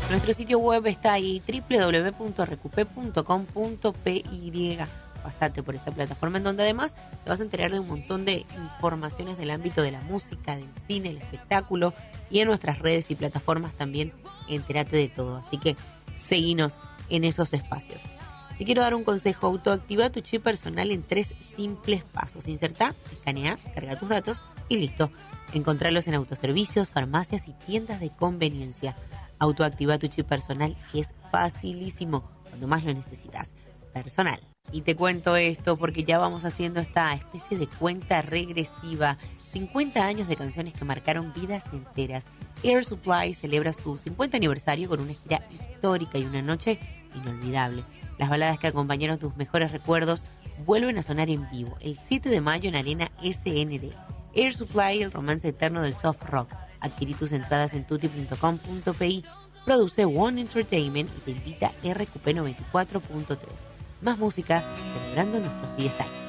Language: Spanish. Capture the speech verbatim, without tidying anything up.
Nuestro sitio web está ahí, doble u doble u doble u punto recupe punto com punto pe y. Pasate por esa plataforma en donde además te vas a enterar de un montón de informaciones del ámbito de la música, del cine, el espectáculo, y en nuestras redes y plataformas también entérate de todo. Así que seguinos en esos espacios. Te quiero dar un consejo: autoactiva tu chip personal en tres simples pasos. Inserta, escanea, carga tus datos y listo. Encontralos en autoservicios, farmacias y tiendas de conveniencia. Autoactiva tu chip personal, es facilísimo cuando más lo necesitas. Personal. Y te cuento esto porque ya vamos haciendo esta especie de cuenta regresiva. cincuenta años de canciones que marcaron vidas enteras. Air Supply celebra su cincuenta aniversario con una gira histórica y una noche inolvidable. Las baladas que acompañaron tus mejores recuerdos vuelven a sonar en vivo el siete de mayo en Arena ese ene de. Air Supply, el romance eterno del soft rock. Adquirí tus entradas en tutti punto com punto pe. Produce One Entertainment y te invita erre cu pe noventa y cuatro punto tres. Más música celebrando nuestros diez años.